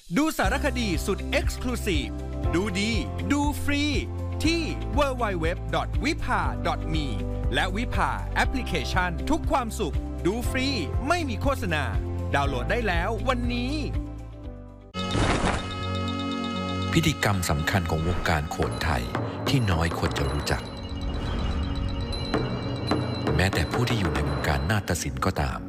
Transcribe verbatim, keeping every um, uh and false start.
ดูสารคดีสุด Exclusive ดูดีดูฟรีที่ ดับเบิลยู ดับเบิลยู ดับเบิลยู ดอท วิภา ดอท มี และวิภาแอปพลิเคชันทุกความสุขดูฟรีไม่มีโฆษณาดาวน์โหลดได้แล้ววันนี้พิธีกรรมสำคัญของวงการโขนไทยที่น้อยคนจะรู้จักแม้แต่ผู้ที่อยู่ในวงการนาฏศิลป์ก็ตาม